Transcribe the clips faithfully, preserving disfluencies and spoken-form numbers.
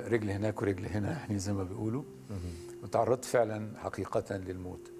رجل هناك ورجل هنا يعني زي ما بيقولوا. وتعرضت فعلا حقيقة للموت.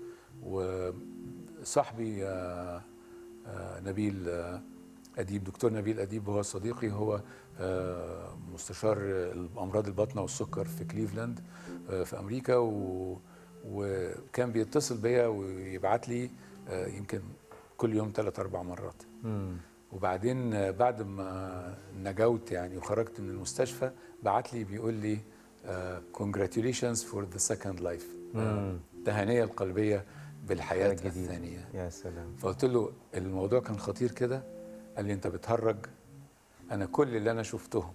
وصاحبي آه، آه، نبيل آه، أديب، دكتور نبيل أديب، هو صديقي، هو آه، مستشار أمراض البطنة والسكر في كليفلاند آه، في أمريكا، و وكان بيتصل بيا ويبعت لي آه، يمكن كل يوم ثلاث أربع مرات. مم. وبعدين آه، بعد ما نجوت يعني وخرجت من المستشفى بعت لي بيقول لي آه، congratulations for the second life، آه، تهانية القلبية بالحياة الثانية. يا سلام. فقلت له الموضوع كان خطير كده. قال لي انت بتهرج، انا كل اللي انا شفتهم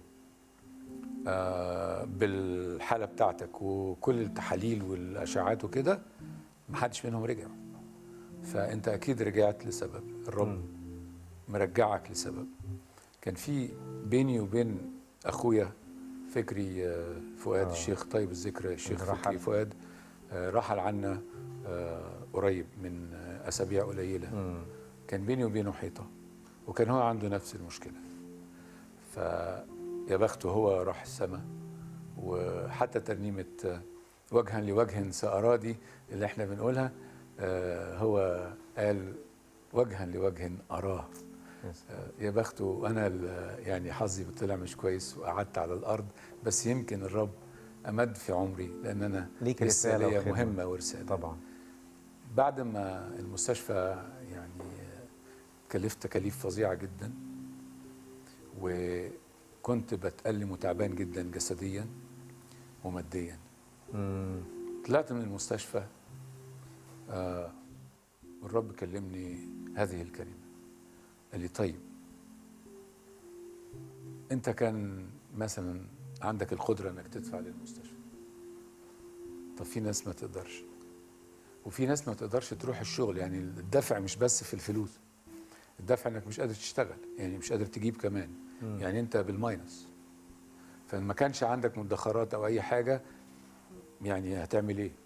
آه بالحالة بتاعتك وكل التحاليل والاشعاعات وكده ما حدش منهم رجع، فانت اكيد رجعت لسبب، الرب مم. مرجعك لسبب. كان في بيني وبين اخويا فكري آه فؤاد، آه. الشيخ طيب الذكر، الشيخ رحل. فكري فؤاد آه رحل عنا آه قريب من آه اسابيع قليله. مم. كان بيني وبينه حيطه، وكان هو عنده نفس المشكله. فيا بخته هو راح السماء. وحتى ترنيمه آه وجها لوجه سأرادي اللي احنا بنقولها آه هو قال وجها لوجه أراه. آه يا بخته. وانا يعني حظي طلع مش كويس وقعدت على الارض، بس يمكن الرب امد في عمري لان انا ليك لسه رسالة ليا وخدمة. مهمه ورساله. طبعا. بعد ما المستشفى يعني كلفت تكاليف فظيعه جدا، وكنت بتألم وتعبان جدا جسديا وماديا. مم. طلعت من المستشفى آه والرب كلمني هذه الكلمه، قال لي طيب انت كان مثلا عندك القدره انك تدفع للمستشفى، طب في ناس ما تقدرش، وفي ناس ما تقدرش تروح الشغل. يعني الدفع مش بس في الفلوس، الدفع انك مش قادر تشتغل، يعني مش قادر تجيب كمان. م. يعني انت بالماينس، فما كانش عندك مدخرات او اي حاجه، يعني هتعمل ايه؟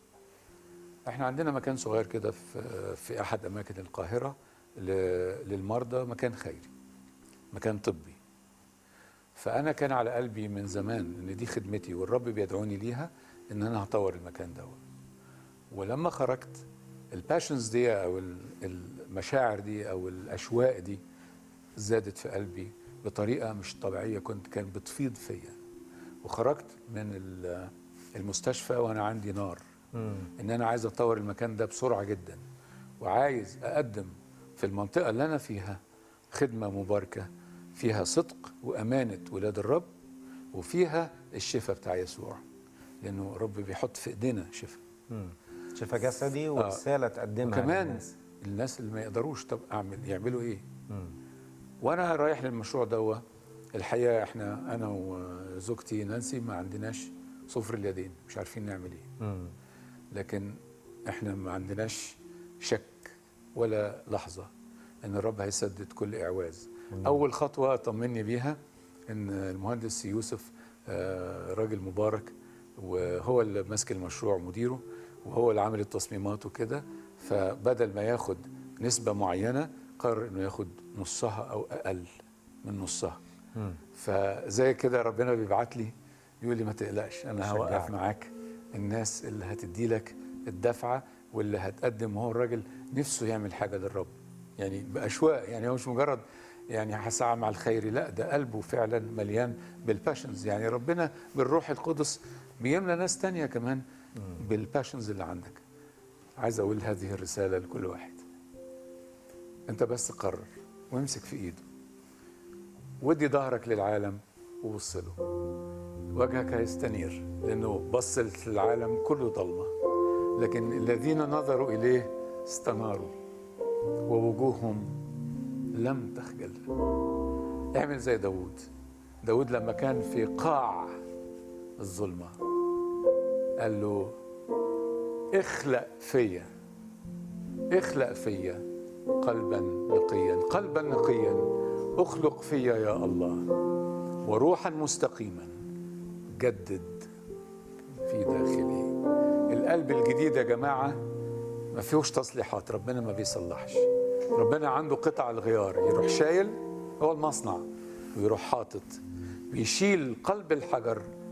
احنا عندنا مكان صغير كده في في احد اماكن القاهره للمرضى، مكان خيري، مكان طبي. فانا كان على قلبي من زمان ان دي خدمتي والرب بيدعوني ليها، ان انا هطور المكان ده. ولما خرجت الباشنز دي او المشاعر دي او الاشواق دي زادت في قلبي بطريقه مش طبيعيه، كنت كان بتفيض فيا. وخرجت من المستشفى وانا عندي نار مم. ان انا عايز اطور المكان ده بسرعه جدا، وعايز اقدم في المنطقه اللي انا فيها خدمه مباركه فيها صدق وامانه ولاد الرب، وفيها الشفاء بتاع يسوع، لانه الرب بيحط في ايدينا شفاء. شفاء جسدي ورساله تقدمها وكمان للناس. الناس اللي ما يقدروش، طب اعمل يعملوا ايه؟ مم. وانا رايح للمشروع ده، الحقيقه احنا انا وزوجتي نانسي ما عندناش صفر اليدين، مش عارفين نعمل ايه. مم. لكن احنا ما عندناش شك ولا لحظه ان الرب هيسدد كل اعواز. مم. اول خطوه طمني بيها ان المهندس يوسف آه راجل مبارك، وهو اللي ماسك المشروع مديره، وهو اللي عامل التصميمات وكده. فبدل ما ياخد نسبة معينة قرر انه ياخد نصها او اقل من نصها. م. فزي كده ربنا بيبعت لي يقول لي ما تقلقش، انا هوقف معاك الناس اللي هتدي لك الدفعة واللي هتقدم. هو الراجل نفسه يعمل حاجة للرب يعني بأشواق، يعني هو مش مجرد يعني هسعى مع الخير، لا ده قلبه فعلا مليان بالباشنز. يعني ربنا بالروح القدس بيملى ناس تانية كمان بالباشنز اللي عندك. عايز اقول هذه الرسالة لكل واحد، انت بس قرر وامسك في ايده، ودي ظهرك للعالم وبص له، وجهك هيستنير لانه بص للعالم كله ضلمة، لكن الذين نظروا اليه استناروا ووجوههم لم تخجل. اعمل زي داود. داود لما كان في قاع الظلمة قال له اخلق فيا اخلق فيا قلبا نقيا، قلبا نقيا اخلق فيا يا الله، وروحا مستقيما جدد في داخلي. القلب الجديد يا جماعة ما فيهوش تصليحات، ربنا ما بيصلحش. ربنا عنده قطع الغيار، يروح شايل، هو المصنع، ويروح حاطط، بيشيل قلب الحجر